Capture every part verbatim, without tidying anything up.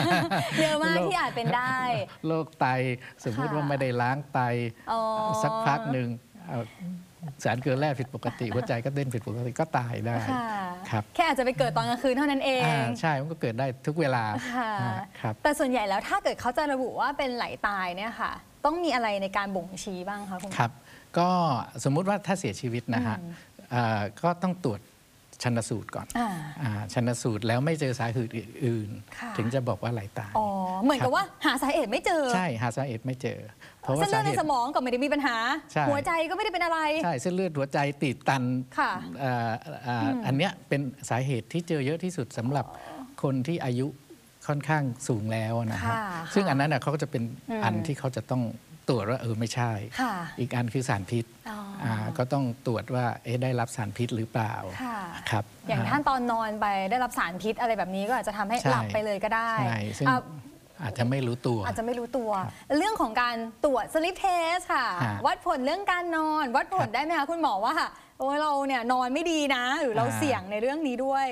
เยอะมากที่อาจเป็นได้โรคไตสมมุติว่าไม่ได้ล้างไตสักพักหนึ่งสารเกลือแร่ผิดปกติหัวใจก็เต้นผิดปกติก็ตายได้ครับแค่อาจจะไปเกิดตอนกลางคืนเท่านั้นเองใช่มันก็เกิดได้ทุกเวลาครับแต่ส่วนใหญ่แล้วถ้าเกิดเขาจะระบุว่าเป็นไหลตายเนี่ยค่ะต้องมีอะไรในการบ่งชี้บ้างคะคุณครับก็สมมุติว่าถ้าเสียชีวิตนะฮะก็ต้องตรวจชันสูตรก่อนชันสูตรแล้วไม่เจอสาเหตุอื่นถึงจะบอกว่าไหลตายอ๋อเหมือนกับว่าหาสาเหตุไม่เจอใช่หาสาเหตุไม่เจอเพราะว่าเส้นเลือดในสมองก็ไม่ได้มีปัญหาหัวใจก็ไม่ได้เป็นอะไรใช่เส้นเลือดหัวใจตีบตันอันเนี้ยเป็นสาเหตุที่เจอเยอะที่สุดสำหรับคนที่อายุค่อนข้างสูงแล้วนะฮะซึ่งอันนั้นเขาก็จะเป็นอันที่เขาจะต้องตรวจว่าเออไม่ใช่อีกอันคือสารพิษก็ต้องตรวจว่าเอ๊ะได้รับสารพิษหรือเปล่าครับอย่างท่านตอนนอนไปได้รับสารพิษอะไรแบบนี้ก็อาจจะทำให้หลับไปเลยก็ได้ซึ่งอาจจะไม่รู้ตัวอาจจะไม่รู้ตัวเรื่องของการตรวจสลิปเทสค่ะวัดผลเรื่องการนอนวัดผลได้ไหมคะคุณหมอว่าโอ้เราเนี่ยนอนไม่ดีนะหรือเราเสี่ยงในเรื่องนี้ด้วย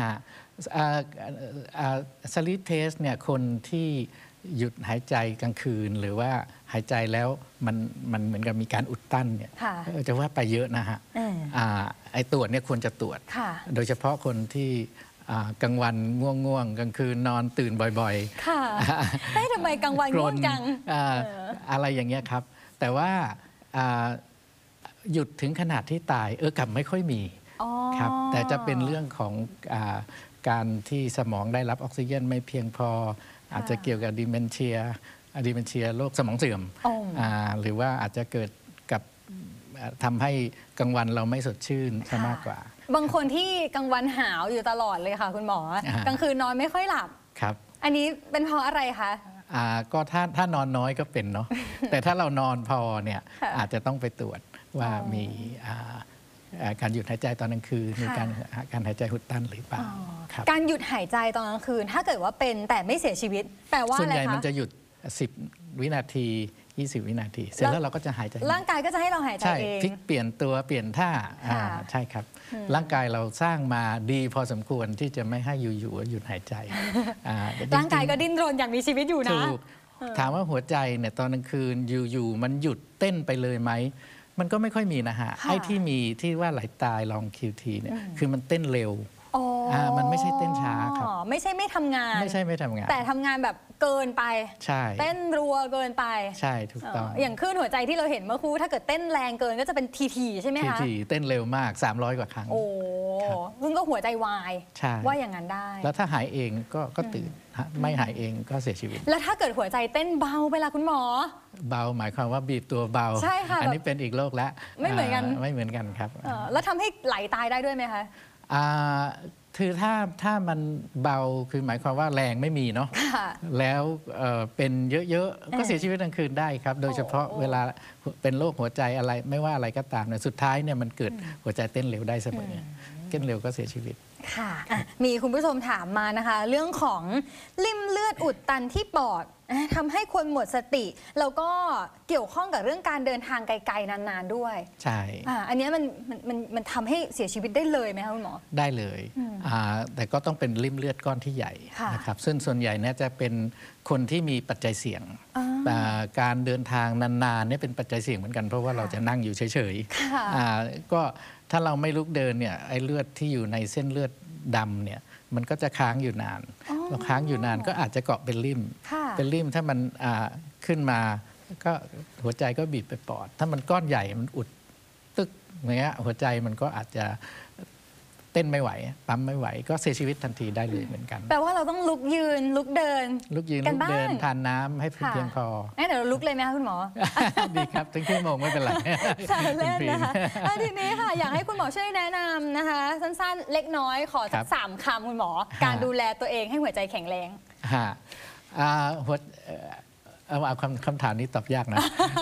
สลิปเทสเนี่ยคนที่หยุดหายใจกลางคืนหรือว่าหายใจแล้วมันมันเหมือนกับมีการอุดตันเนี่ยจะว่าไปเยอะนะฮะไอ้ตรวจเนี่ยควรจะตรวจโดยเฉพาะคนที่กลางวันง่วงๆกลางคืนนอนตื่นบ่อยๆค่ะได้ทำไมกลางวันง่วงจังอะไรอย่างเงี้ยครับแต่ว่าหยุดถึงขนาดที่ตายเออกลับไม่ค่อยมีครับแต่จะเป็นเรื่องของการที่สมองได้รับออกซิเจนไม่เพียงพออาจจะเกี่ยวกับดิเมนเชียดิเมนเชียโรคสมองเสื่อมหรือว่าอาจจะเกิดกับทำให้กลางวันเราไม่สดชื่นซะมากกว่าบางคนที่กลางวันหาวอยู่ตลอดเลยค่ะคุณหมอกลางคืนนอนไม่ค่อยหลับครับอันนี้เป็นเพราะอะไรคะก็ถ้าถ้านอนน้อยก็เป็นเนาะแต่ถ้าเรานอนพอเนี่ยอาจจะต้องไปตรวจว่ามีการหยุดหายใจตอนกลางคืนมีการการหายใจหุดตันหรือเปล่าการหยุดหายใจตอนกลางคืนถ้าเกิดว่าเป็นแต่ไม่เสียชีวิตแปลว่าอะไรคะส่วนใหญ่มันจะหยุดสิบวินาทียี่สิบวินาทีเสร็จแล้วเราก็จะหายใจร่างกายก็จะให้เราหายใจเองพลิกเปลี่ยนตัวเปลี่ยนท่าใช่ครับร่างกายเราสร้างมาดีพอสมควรที่จะไม่ให้อยู่ๆหยุดหายใจร่างกายก็ดิ้นรนอย่างมีชีวิตอยู่นะถามว่าหัวใจเนี่ยตอนกลางคืนอยู่ๆมันหยุดเต้นไปเลยไหมมันก็ไม่ค่อยมีนะฮะไอ้ที่มีที่ว่าไหลตายลอง คิว ที เนี่ยคือมันเต้นเร็วมันไม่ใช่เต้นช้าครับไม่ใช่ไม่ทำงานไม่ใช่ไม่ทำงานแต่ทำงานแบบเกินไปใช่เต้นรัวเกินไปใช่ถูกต้องอย่างคลื่นหัวใจที่เราเห็นเมื่อครู่ถ้าเกิดเต้นแรงเกินก็จะเป็นทีทีใช่ไหมคะทีเต้นเร็วมากสามร้อยกว่าครั้งโอ้ซึ่งก็หัวใจวายว่าอย่างนั้นได้แล้วถ้าหายเองก็ก็ตื่นไม่หายเองก็เสียชีวิตแล้วถ้าเกิดหัวใจเต้นเบาเวลาคุณหมอเบาหมายความว่าบีบตัวเบาใช่ค่ะอันนี้เป็นอีกโรคแล้วไม่เหมือนกันไม่เหมือนกันครับแล้วทำให้ไหลตายได้ด้วยไหมคะคือถ้าถ้ามันเบาคือหมายความว่าแรงไม่มีเนาะแล้วเป็นเยอะๆก็เสียชีวิตกลางคืนได้ครับโดยเฉพาะเวลาเป็นโรคหัวใจอะไรไม่ว่าอะไรก็ตามเนี่ยสุดท้ายเนี่ยมันเกิดหัวใจเต้นเร็วได้เสมอเต้นเร็วก็เสียชีวิตค่ะมีคุณผู้ชมถามมานะคะเรื่องของลิ่มเลือดอุดตันที่ปอดทำให้คนหมดสติแล้วก็เกี่ยวข้องกับเรื่องการเดินทางไกลๆนานๆด้วยใช่อันนี้มันมันมันทำให้เสียชีวิตได้เลยไหมคะคุณหมอได้เลยแต่ก็ต้องเป็นลิ่มเลือดก้อนที่ใหญ่นะครับซึ่งส่วนใหญ่เนี่ยจะเป็นคนที่มีปัจจัยเสี่ยงการเดินทางนานๆเนี่ยเป็นปัจจัยเสี่ยงเหมือนกันเพราะว่าเราจะนั่งอยู่เฉยๆก็ถ้าเราไม่ลุกเดินเนี่ยไอ้เลือดที่อยู่ในเส้นเลือดดำเนี่ยมันก็จะค้างอยู่นานเราค้างอยู่นานก็อาจจะเกาะเป็นริ่มเป็นริ่มถ้ามันขึ้นมาก็หัวใจก็บีบไปปอดถ้ามันก้อนใหญ่มันอุดตึกอย่างเงี้ยหัวใจมันก็อาจจะเต้นไม่ไหวปั๊มไม่ไหวก็เสียชีวิตทันทีได้เลยเหมือนกันแปลว่าเราต้องลุกยืนลุกเดินลุกยืนลุกเดินทานน้ำให้เพียงพองั้นเดี๋ยวลุกเลยไหมคะคุณหมอดีครับถึงชั่วโมงไม่เป็นไรใช่เล่นนะคะทีนี้ค่ะอยากให้คุณหมอช่วยแนะนำนะคะสั้นๆเล็กน้อยขอสักสามคำคุณหมอการดูแลตัวเองให้หัวใจแข็งแรงหัวเอาคำคำถามนี้ตอบยากนะ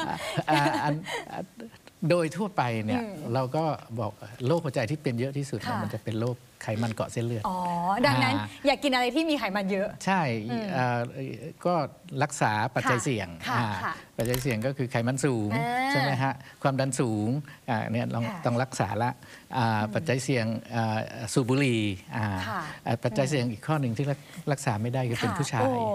โดยทั่วไปเนี่ยเราก็บอกโรคหัวใจที่เป็นเยอะที่สุดมันจะเป็นโรคไขมันเกาะเส้นเลือดอ๋อดังนั้นอยากกินอะไรที่มีไขมันเยอะใช่ก็รักษาปัจจัยเสี่ยงปัจจัยเสี่ยงก็คือไขมันสูงใช่ไหมฮะความดันสูงเนี่ยต้องรักษาละปัจจัยเสี่ยงสูบบุหรี่ปัจจัยเสี่ยงอีกข้อหนึ่งที่รักษาไม่ได้คือเป็นผู้ชาย